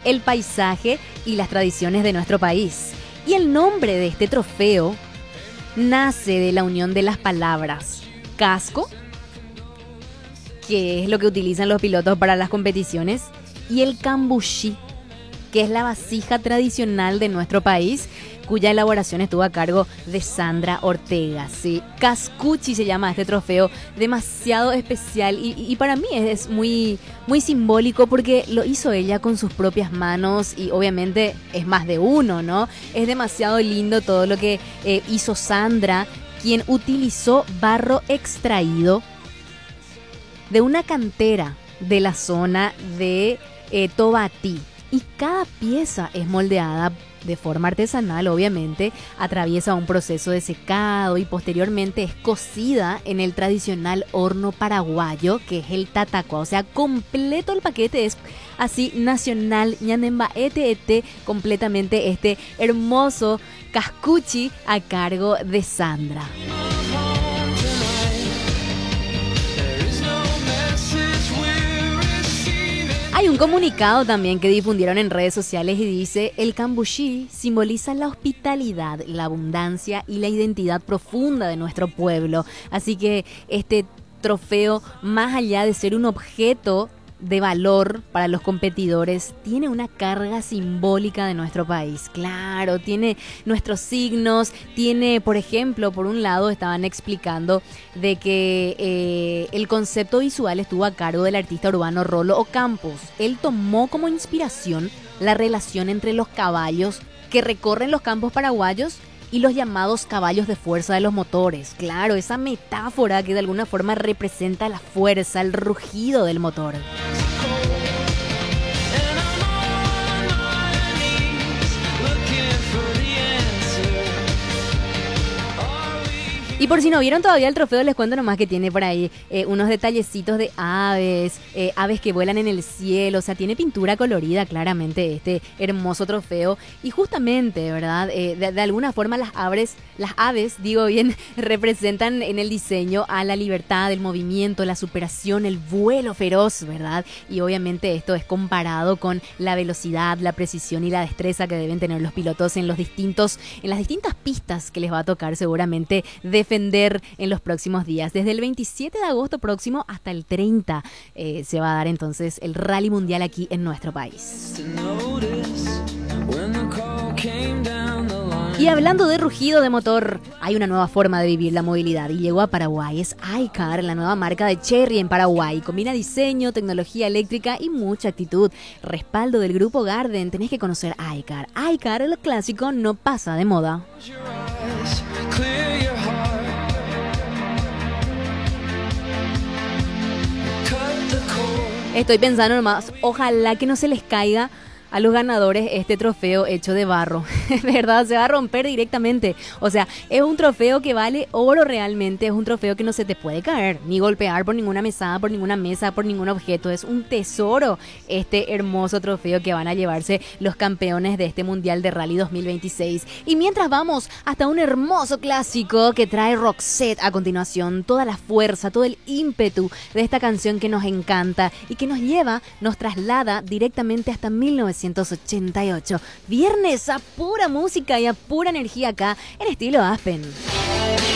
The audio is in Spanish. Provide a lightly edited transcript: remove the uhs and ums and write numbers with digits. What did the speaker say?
el paisaje y las tradiciones de nuestro país. Y el nombre de este trofeo nace de la unión de las palabras casco, que es lo que utilizan los pilotos para las competiciones, y el cambuchí, que es la vasija tradicional de nuestro país, cuya elaboración estuvo a cargo de Sandra Ortega. Sí, Cascuchi se llama este trofeo, demasiado especial y para mí es muy, muy simbólico porque lo hizo ella con sus propias manos y obviamente es más de uno, ¿no? Es demasiado lindo todo lo que hizo Sandra, quien utilizó barro extraído de una cantera de la zona de Tobatí. Y cada pieza es moldeada de forma artesanal, obviamente, atraviesa un proceso de secado y posteriormente es cocida en el tradicional horno paraguayo, que es el tatacua. O sea, completo el paquete es así nacional, ñanemba ete, completamente este hermoso cascuchi a cargo de Sandra. Hay un comunicado también que difundieron en redes sociales y dice: el cambuchí simboliza la hospitalidad, la abundancia y la identidad profunda de nuestro pueblo. Así que este trofeo, más allá de ser un objeto de valor para los competidores, tiene una carga simbólica de nuestro país. Claro, tiene nuestros signos, tiene, por ejemplo, por un lado estaban explicando de que el concepto visual estuvo a cargo del artista urbano Rolo Ocampos. Él tomó como inspiración la relación entre los caballos que recorren los campos paraguayos y los llamados caballos de fuerza de los motores. Claro, esa metáfora que de alguna forma representa la fuerza, el rugido del motor. Y por si no vieron todavía el trofeo, les cuento nomás que tiene por ahí unos detallecitos de aves, aves que vuelan en el cielo. O sea, tiene pintura colorida claramente este hermoso trofeo. Y justamente, ¿verdad? De alguna forma las aves, digo bien, representan en el diseño a la libertad, el movimiento, la superación, el vuelo feroz, ¿verdad? Y obviamente esto es comparado con la velocidad, la precisión y la destreza que deben tener los pilotos en las distintas pistas que les va a tocar seguramente defender en los próximos días. Desde el 27 de agosto próximo hasta el 30 se va a dar entonces el Rally Mundial aquí en nuestro país. Y hablando de rugido de motor, hay una nueva forma de vivir la movilidad y llegó a Paraguay. Es iCar, la nueva marca de Chery en Paraguay. Combina diseño, tecnología eléctrica y mucha actitud. Respaldo del grupo Garden. Tenés que conocer iCar. iCar, el clásico, no pasa de moda. Estoy pensando nomás, ojalá que no se les caiga a los ganadores este trofeo hecho de barro, ¿verdad? Se va a romper directamente. O sea, es un trofeo que vale oro realmente, es un trofeo que no se te puede caer, ni golpear por ninguna mesada, por ninguna mesa, por ningún objeto. Es un tesoro este hermoso trofeo que van a llevarse los campeones de este Mundial de Rally 2026. Y mientras vamos hasta un hermoso clásico que trae Roxette a continuación, toda la fuerza, todo el ímpetu de esta canción que nos encanta y que nos traslada directamente hasta 1988. Viernes a pura música y a pura energía acá en Estilo Aspen.